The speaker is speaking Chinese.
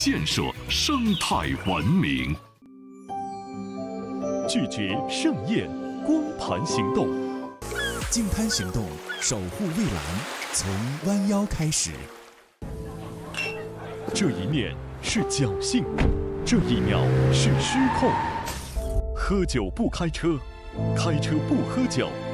建设生态文明。 拒绝盛宴，光盘行动。 净滩行动，守护蔚蓝，从弯腰开始。 这一面是侥幸，这一秒是失控。喝酒不开车，开车不喝酒。